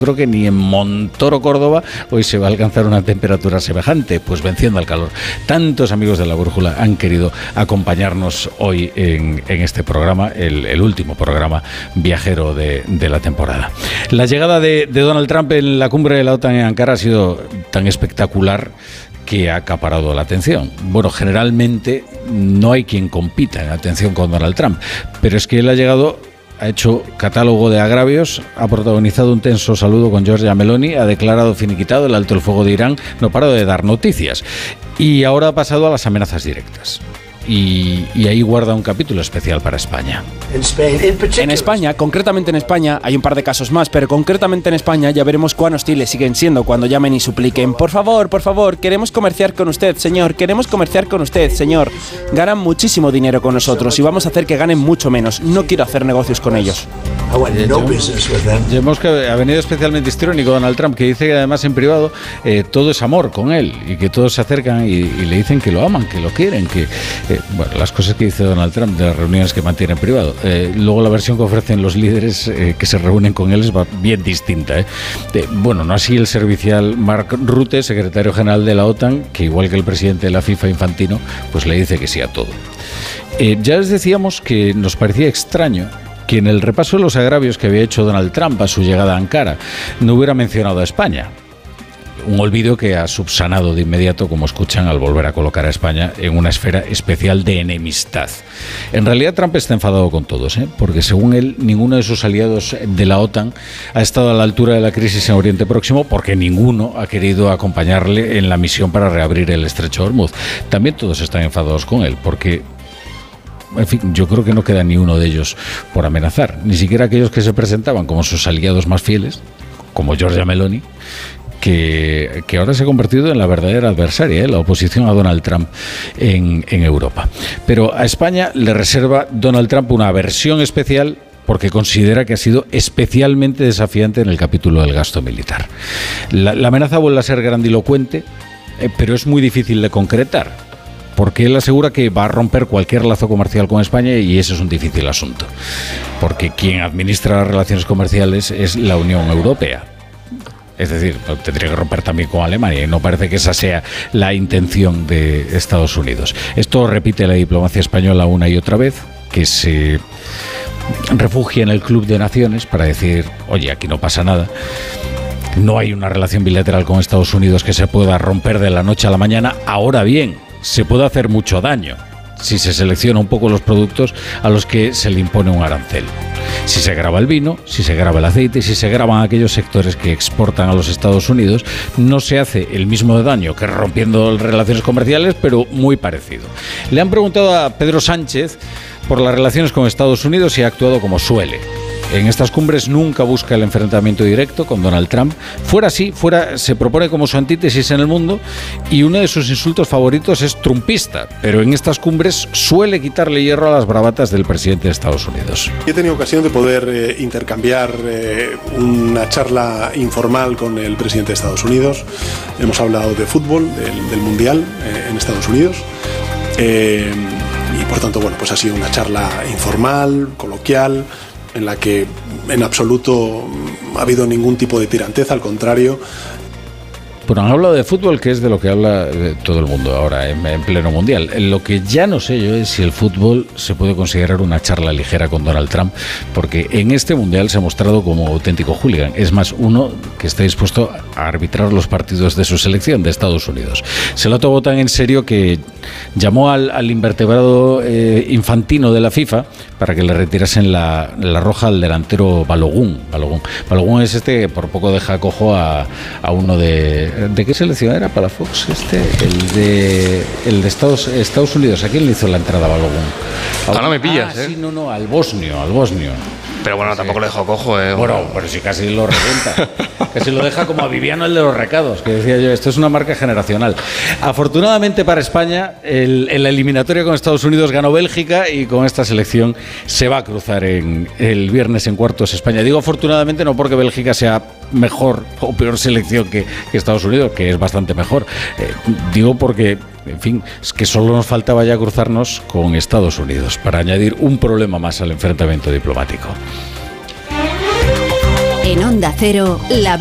Creo que ni en Montoro, Córdoba, hoy se va a alcanzar una temperatura semejante, pues venciendo al calor. Tantos amigos de La Brújula han querido acompañarnos hoy en este programa, el último programa viajero de la temporada. La llegada de Donald Trump en la cumbre de la OTAN en Ankara ha sido tan espectacular que ha acaparado la atención. Bueno, generalmente no hay quien compita en atención con Donald Trump, pero es que él ha llegado... Ha hecho catálogo de agravios, ha protagonizado un tenso saludo con Giorgia Meloni, ha declarado finiquitado el alto el fuego de Irán, no ha parado de dar noticias. Y ahora ha pasado a las amenazas directas. Y ahí guarda un capítulo especial para España. En España, concretamente en España, hay un par de casos más, pero concretamente en España ya veremos cuán hostiles siguen siendo cuando llamen y supliquen: por favor, queremos comerciar con usted, señor, queremos comerciar con usted, señor. Ganan muchísimo dinero con nosotros y vamos a hacer que ganen mucho menos. No quiero hacer negocios con ellos. Vemos que ha venido especialmente histriónico Donald Trump, que dice que además en privado todo es amor con él y que todos se acercan y le dicen que lo aman, que lo quieren, que bueno, las cosas que dice Donald Trump de las reuniones que mantiene en privado. Luego la versión que ofrecen los líderes que se reúnen con él es bien distinta. Bueno, no así el servicial Mark Rutte, secretario general de la OTAN, que igual que el presidente de la FIFA, Infantino, pues le dice que sí a todo. Ya les decíamos que nos parecía extraño que en el repaso de los agravios que había hecho Donald Trump a su llegada a Ankara no hubiera mencionado a España. Un olvido que ha subsanado de inmediato, como escuchan, al volver a colocar a España en una esfera especial de enemistad. En realidad Trump está enfadado con todos, porque según él, ninguno de sus aliados de la OTAN ha estado a la altura de la crisis en Oriente Próximo, porque ninguno ha querido acompañarle en la misión para reabrir el estrecho de Hormuz. También todos están enfadados con él, porque... En fin, yo creo que no queda ni uno de ellos por amenazar, ni siquiera aquellos que se presentaban como sus aliados más fieles, como Giorgia Meloni, que ahora se ha convertido en la verdadera adversaria, la oposición a Donald Trump en Europa. Pero a España le reserva Donald Trump una aversión especial porque considera que ha sido especialmente desafiante en el capítulo del gasto militar. La amenaza vuelve a ser grandilocuente, pero es muy difícil de concretar, porque él asegura que va a romper cualquier lazo comercial con España y ese es un difícil asunto, porque quien administra las relaciones comerciales es la Unión Europea. Es decir, tendría que romper también con Alemania y no parece que esa sea la intención de Estados Unidos. Esto repite la diplomacia española una y otra vez, que se refugia en el Club de Naciones para decir, oye, aquí no pasa nada. No hay una relación bilateral con Estados Unidos que se pueda romper de la noche a la mañana. Ahora bien, se puede hacer mucho daño si se selecciona un poco los productos a los que se le impone un arancel. Si se grava el vino, si se grava el aceite, si se graban aquellos sectores que exportan a los Estados Unidos, no se hace el mismo daño que rompiendo relaciones comerciales, pero muy parecido. Le han preguntado a Pedro Sánchez por las relaciones con Estados Unidos y ha actuado como suele. En estas cumbres nunca busca el enfrentamiento directo con Donald Trump. Fuera así, se propone como su antítesis en el mundo y uno de sus insultos favoritos es trumpista, pero en estas cumbres suele quitarle hierro a las bravatas del presidente de Estados Unidos. He tenido ocasión de poder intercambiar una charla informal con el presidente de Estados Unidos. Hemos hablado de fútbol, del Mundial en Estados Unidos. Y por tanto, bueno, pues ha sido una charla informal, coloquial, en la que en absoluto ha habido ningún tipo de tiranteza, al contrario. Bueno, han hablado de fútbol, que es de lo que habla todo el mundo ahora en pleno mundial. Lo que ya no sé yo es si el fútbol se puede considerar una charla ligera con Donald Trump, porque en este mundial se ha mostrado como auténtico hooligan. Es más, uno que está dispuesto a arbitrar los partidos de su selección, de Estados Unidos. Se lo tomó tan en serio que llamó al invertebrado infantino de la FIFA para que le retirasen la roja al delantero Balogun. Balogun es este que por poco deja cojo a uno ¿De qué selección era para Fox? El de Estados Unidos. ¿A quién le hizo la entrada a Balogun? Ahora me pillas, Sí, no, al bosnio. Pero bueno, tampoco le dejó cojo, Bueno, pero si casi lo revienta. Casi lo deja como a Viviano, el de los recados, que decía yo, esto es una marca generacional. Afortunadamente para España, en la eliminatoria con Estados Unidos ganó Bélgica y con esta selección se va a cruzar el viernes en cuartos España. Digo afortunadamente no porque Bélgica sea mejor o peor selección que Estados Unidos, que es bastante mejor. Digo porque, en fin, es que solo nos faltaba ya cruzarnos con Estados Unidos para añadir un problema más al enfrentamiento diplomático. En Onda Cero, la